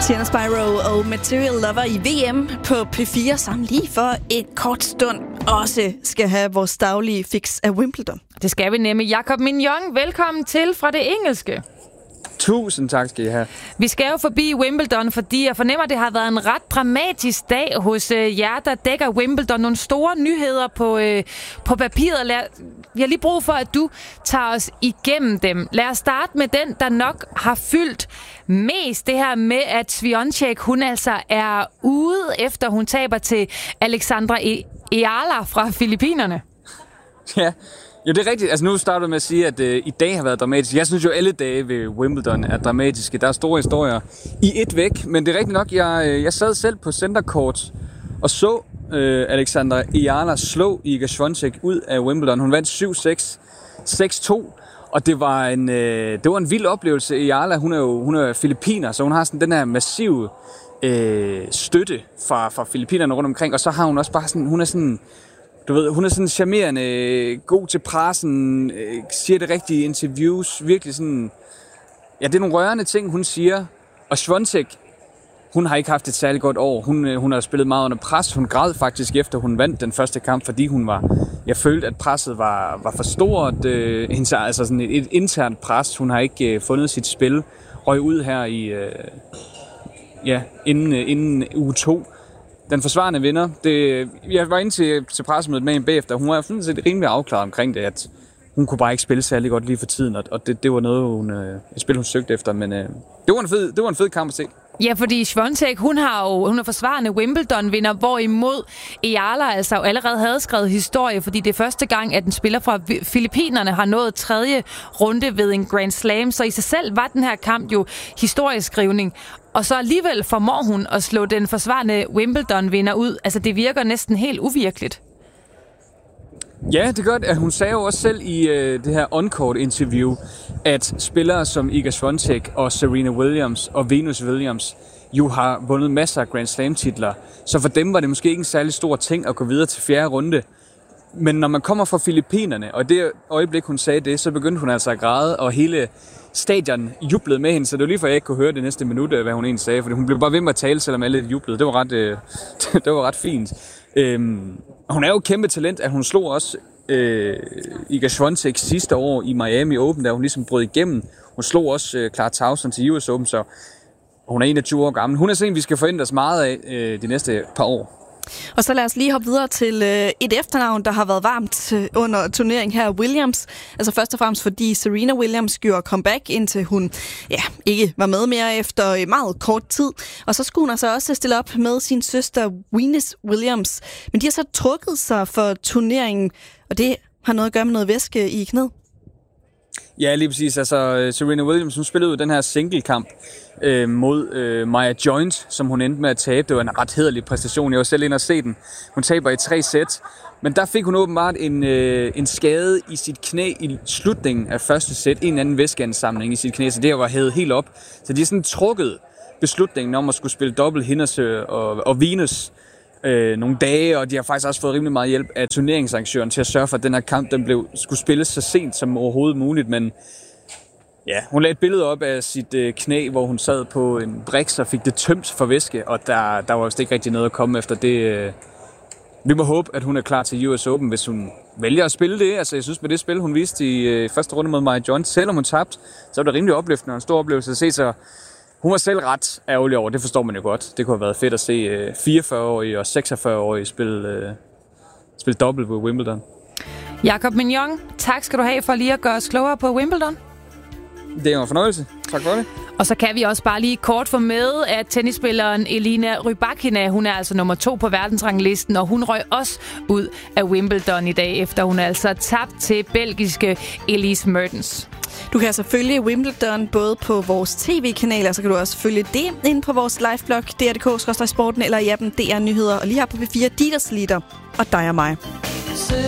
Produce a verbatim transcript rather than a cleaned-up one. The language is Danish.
Sienna Spyro og Material Lover i V M på P fire, som lige for en kort stund også skal have vores daglige fix af Wimbledon. Det skal vi nemlig. Jakob Mignon, velkommen til fra det engelske. Tusind tak skal I have. Vi skal jo forbi Wimbledon, fordi jeg fornemmer, at det har været en ret dramatisk dag hos øh, jer, der dækker Wimbledon. Nogle store nyheder på, øh, på papiret. Lad, vi har lige brug for, at du tager os igennem dem. Lad os starte med den, der nok har fyldt mest. Det her med, at Swiatek, hun altså er ude, efter hun taber til Alexandra Eala fra Filippinerne. Ja. Ja, det er rigtigt. Altså nu starter du med at sige, at øh, i dag har været dramatisk. Jeg synes jo, alle dage ved Wimbledon er dramatiske. Der er store historier i et væk. Men det er rigtigt nok, jeg, jeg sad selv på center court og så øh, Alexandra Eala slå Iga Swiatek ud af Wimbledon. Hun vandt syv seks, seks to. Og det var en, øh, det var en vild oplevelse. Eala, hun er jo hun er filippiner, så hun har sådan den her massive øh, støtte fra, fra filippinerne rundt omkring. Og så har hun også bare sådan, hun er sådan... Du ved, hun er sådan charmerende, god til pressen, øh, siger det rigtige interviews, virkelig sådan... Ja, det er nogle rørende ting, hun siger. Og Swiatek, hun har ikke haft et særligt godt år. Hun, øh, hun har spillet meget under pres. Hun græd faktisk efter, hun vandt den første kamp, fordi hun var... Jeg følte, at presset var, var for stort. Øh, hendes, altså sådan et, et internt pres. Hun har ikke øh, fundet sit spil. Røg ud her i... Øh, ja, inden, øh, inden uge to. Den forsvarende vinder. Det, jeg var inde til, til pressemødet med hende bagefter. Hun var sådan set rimelig afklaret omkring det, at hun kunne bare ikke spille særlig godt lige for tiden, og det, det var noget, hun, øh, et spil, hun søgte efter, men øh, det, var en fed, det var en fed kamp at se. Ja, fordi Swiatek, hun har jo hun er forsvarende Wimbledon-vinder, hvorimod Eala altså allerede havde skrevet historie, fordi det er første gang, at en spiller fra Filippinerne har nået tredje runde ved en Grand Slam, så i sig selv var den her kamp jo historieskrivning. Og så alligevel formår hun at slå den forsvarende Wimbledon-vinder ud. Altså, det virker næsten helt uvirkeligt. Ja, det gør det. Hun sagde jo også selv i øh, det her on-court-interview, at spillere som Iga Swiatek og Serena Williams og Venus Williams jo har vundet masser af Grand Slam-titler. Så for dem var det måske ikke en særlig stor ting at gå videre til fjerde runde. Men når man kommer fra Filippinerne, og det øjeblik, hun sagde det, så begyndte hun altså at græde, og hele stadion jublede med hende, så det var lige for, at jeg ikke kunne høre det næste minut, hvad hun egentlig sagde, fordi hun blev bare ved med at tale, selvom alle jublede. Det var ret, øh, det var ret fint. Øhm, hun er jo et kæmpe talent, at hun slog også øh, Iga Swiatek sidste år i Miami Open, da hun ligesom brød igennem. Hun slog også øh, Clara Tauson til U S Open, så hun er enogtyve år gammel. Hun er sådan, vi skal forvente os meget af øh, de næste par år. Og så lad os lige hoppe videre til øh, et efternavn, der har været varmt øh, under turneringen her, Williams. Altså først og fremmest fordi Serena Williams gjorde comeback, indtil hun ja, ikke var med mere efter meget kort tid. Og så skulle hun altså også stille op med sin søster Venus Williams. Men de har så trukket sig for turneringen, og det har noget at gøre med noget væske i knæet. Ja, lige præcis. Altså, Serena Williams, hun spillede jo den her singlekamp øh, mod øh, Maya Joint, som hun endte med at tabe. Det var en ret hæderlig præstation. Jeg var selv inde og se den. Hun taber i tre sæt. Men der fik hun åbenbart en, øh, en skade i sit knæ i slutningen af første sæt. En anden væskeansamling i sit knæ, så det var hævet helt op. Så de har sådan trukket beslutningen om at skulle spille dobbelt hende og, og Venus øh, nogle dage, og de har faktisk også fået rimelig meget hjælp af turneringsarrangøren til at sørge for, at den her kamp den blev, skulle spilles så sent som overhovedet muligt, men ja, hun lagde et billede op af sit øh, knæ, hvor hun sad på en briks og fik det tømt for væske, og der, der var vist ikke rigtig noget at komme efter det. Øh. Vi må håbe, at hun er klar til U S Open, hvis hun vælger at spille det. Altså, jeg synes, med det spil, hun viste i øh, første runde mod Maya Joint, selvom hun tabte, så var det rimelig opløftende og en stor oplevelse at se, så hun var selv ret ærgerlig over, det forstår man jo godt. Det kunne have været fedt at se øh, fireogfyrre-årige og seksogfyrre-årige spille, øh, spille dobbelt ved Wimbledon. Jakob Mignon, tak skal du have for lige at gøre os klogere på Wimbledon. Det var en fornøjelse. Tak for det. Og så kan vi også bare lige kort få med, at tennisspilleren Elina Rybakina, hun er altså nummer to på verdensranglisten, og hun røg også ud af Wimbledon i dag, efter hun altså tabt til belgiske Elise Mertens. Du kan altså følge Wimbledon både på vores tv-kanaler, så kan du også følge det inde på vores liveblog, D R punktum D K skråstreg sporten, eller i appen D R Nyheder, og lige her på P fire, Dieters Lieder og dig og mig.